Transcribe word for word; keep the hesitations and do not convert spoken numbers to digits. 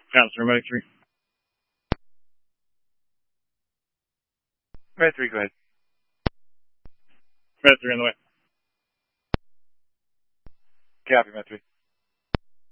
Counselor, Med three. Med three, go ahead. Med three on the way. Copy, Med three.